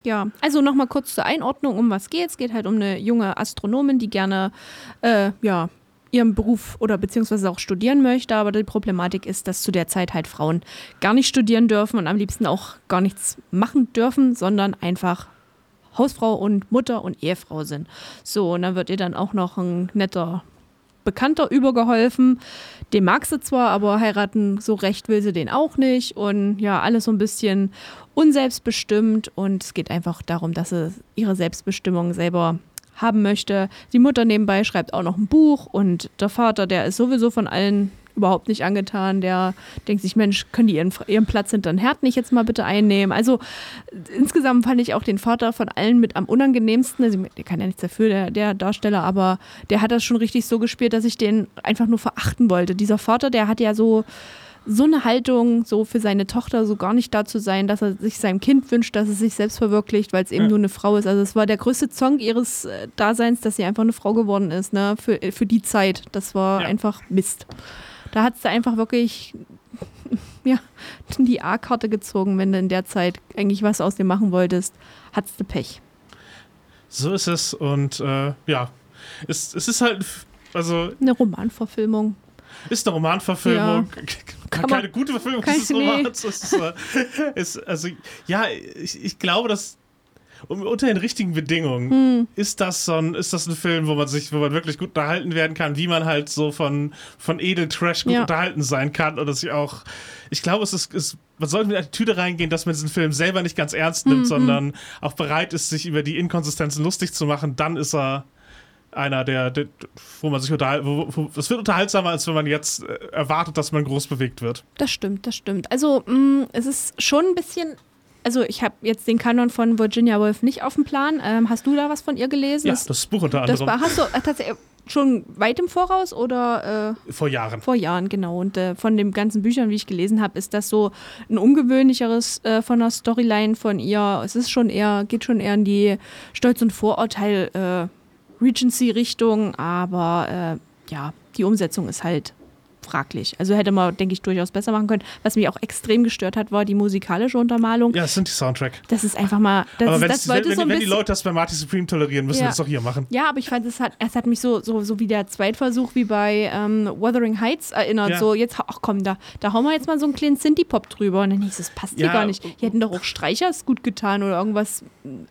Ja, also nochmal kurz zur Einordnung, um was geht. Es geht halt um eine junge Astronomin, die gerne ihren Beruf oder beziehungsweise auch studieren möchte, aber die Problematik ist, dass zu der Zeit halt Frauen gar nicht studieren dürfen und am liebsten auch gar nichts machen dürfen, sondern einfach Hausfrau und Mutter und Ehefrau sind. So, und dann wird ihr dann auch noch ein netter Bekannter übergeholfen. Den mag sie zwar, aber heiraten so recht will sie den auch nicht. Und ja, alles so ein bisschen unselbstbestimmt. Und es geht einfach darum, dass sie ihre Selbstbestimmung selber haben möchte. Die Mutter nebenbei schreibt auch noch ein Buch. Und der Vater, der ist sowieso von allen überhaupt nicht angetan. Der denkt sich, Mensch, können die ihren Platz hinter den Herd nicht jetzt mal bitte einnehmen? Also insgesamt fand ich auch den Vater von allen mit am unangenehmsten. Also, der kann ja nichts dafür, der Darsteller, aber der hat das schon richtig so gespielt, dass ich den einfach nur verachten wollte. Dieser Vater, der hat ja so eine Haltung, so für seine Tochter so gar nicht da zu sein, dass er sich seinem Kind wünscht, dass es sich selbst verwirklicht, weil es eben nur eine Frau ist. Also es war der größte Zonk ihres Daseins, dass sie einfach eine Frau geworden ist, ne? Für die Zeit. Das war einfach Mist. Da hat es einfach wirklich die A-Karte gezogen, wenn du in der Zeit eigentlich was aus dem machen wolltest, hattest du Pech. So ist es und es ist halt, also... Eine Romanverfilmung. Ist eine Romanverfilmung. Ja. Keine gute Verfilmung dieses Romans. Ich glaube, dass unter den richtigen Bedingungen ist das ein Film, wo man wirklich gut unterhalten werden kann, wie man halt so von Edel-Trash gut unterhalten sein kann. Und dass ich glaube, man sollte mit der Attitüde reingehen, dass man diesen Film selber nicht ganz ernst nimmt, sondern auch bereit ist, sich über die Inkonsistenzen lustig zu machen. Dann ist er einer, wo man sich es wird unterhaltsamer, als wenn man jetzt erwartet, dass man groß bewegt wird. Das stimmt. Also es ist schon ein bisschen, also ich habe jetzt den Kanon von Virginia Woolf nicht auf dem Plan. Hast du da was von ihr gelesen? Ja, das Buch unter anderem. Hast du tatsächlich schon weit im Voraus oder? Vor Jahren. Vor Jahren, genau. Und von den ganzen Büchern, wie ich gelesen habe, ist das so ein ungewöhnlicheres von der Storyline von ihr. Es ist geht schon eher in die Stolz- und Vorurteil Regency-Richtung, aber die Umsetzung ist halt fraglich. Also hätte man, denke ich, durchaus besser machen können. Was mich auch extrem gestört hat, war die musikalische Untermalung. Ja, das sind die Soundtrack. Das ist einfach mal... Aber wenn die Leute das bei Marty Supreme tolerieren, müssen wir das doch hier machen. Ja, aber ich fand, es hat mich so wie der Zweitversuch wie bei Wuthering Heights erinnert. Ja. So, jetzt, ach komm, da hauen wir jetzt mal so einen kleinen Synthie-Pop drüber. Und dann hieß es, das passt hier gar nicht. Hier hätten doch auch Streichers gut getan oder irgendwas,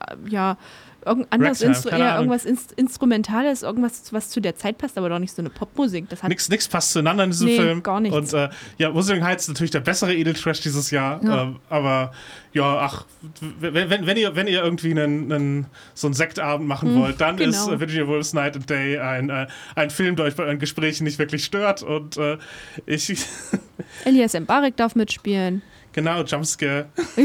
irgendwas Instrumentales, irgendwas, was zu der Zeit passt, aber doch nicht so eine Popmusik. Nix passt zueinander in diesem Film. Gar nichts. Und Wuthering Heights ist natürlich der bessere Edel-Trash dieses Jahr. Ja. Aber wenn ihr irgendwie so einen Sektabend machen wollt, dann ist Virginia Woolf's Night and Day ein Film, der euch bei euren Gesprächen nicht wirklich stört. Und Elias Mbarek darf mitspielen. Genau, Jumpscare.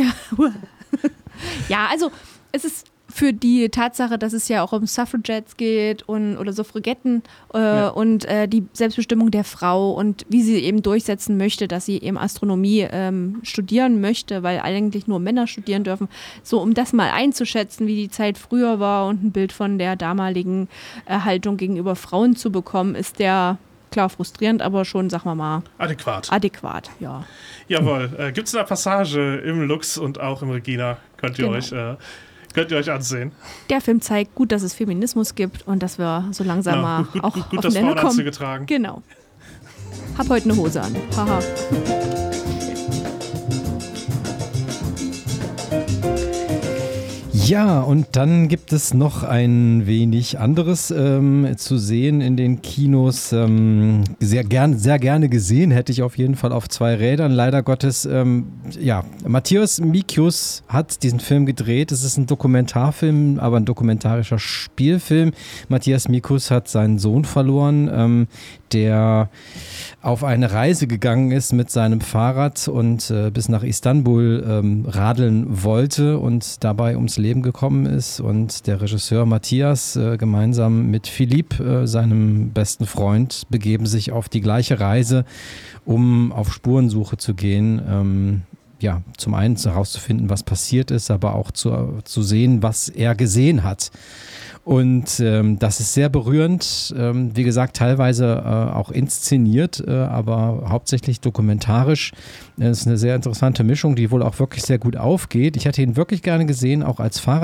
Ja, also es ist für die Tatsache, dass es ja auch um Suffragettes geht oder Suffragetten und die Selbstbestimmung der Frau und wie sie eben durchsetzen möchte, dass sie eben Astronomie studieren möchte, weil eigentlich nur Männer studieren dürfen. So, um das mal einzuschätzen, wie die Zeit früher war und ein Bild von der damaligen Haltung gegenüber Frauen zu bekommen, ist der klar frustrierend, aber schon, sagen wir mal, adäquat, ja. Jawohl. Gibt es eine Passage im Lux und auch im Regina? Könnt ihr euch ansehen. Der Film zeigt gut, dass es Feminismus gibt und dass wir so langsam mal gut, auch gut, auf dass den Nenner kommen. Frauenanzüge tragen. Genau. Hab heute eine Hose an. Haha. Ja, und dann gibt es noch ein wenig anderes zu sehen in den Kinos. Sehr gerne gesehen, hätte ich auf jeden Fall auf 2 Rädern. Leider Gottes, Matthias Mikius hat diesen Film gedreht. Es ist ein Dokumentarfilm, aber ein dokumentarischer Spielfilm. Matthias Mikius hat seinen Sohn verloren, der auf eine Reise gegangen ist mit seinem Fahrrad und bis nach Istanbul radeln wollte und dabei ums Leben gekommen ist. Und der Regisseur Matthias gemeinsam mit Philipp, seinem besten Freund, begeben sich auf die gleiche Reise, um auf Spurensuche zu gehen. Zum einen herauszufinden, was passiert ist, aber auch zu sehen, was er gesehen hat. Und das ist sehr berührend, wie gesagt, teilweise auch inszeniert, aber hauptsächlich dokumentarisch. Das ist eine sehr interessante Mischung, die wohl auch wirklich sehr gut aufgeht. Ich hätte ihn wirklich gerne gesehen, auch als Fahrer.